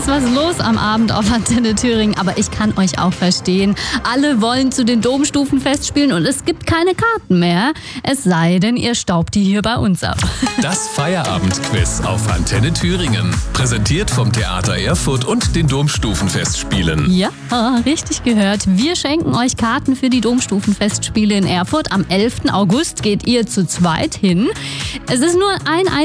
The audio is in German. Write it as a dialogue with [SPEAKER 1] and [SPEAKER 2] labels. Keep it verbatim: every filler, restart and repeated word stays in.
[SPEAKER 1] ist was los am Abend auf Antenne Thüringen, aber ich kann euch auch verstehen. Alle wollen zu den Domstufenfestspielen und es gibt keine Karten mehr. Es sei denn, ihr staubt die hier bei uns ab.
[SPEAKER 2] Das Feierabendquiz auf Antenne Thüringen. Präsentiert vom Theater Erfurt und den Domstufenfestspielen.
[SPEAKER 1] Ja, richtig gehört. Wir schenken euch Karten für die Domstufenfestspiele in Erfurt. Am elften August geht ihr zu zweit hin. Es ist nur ein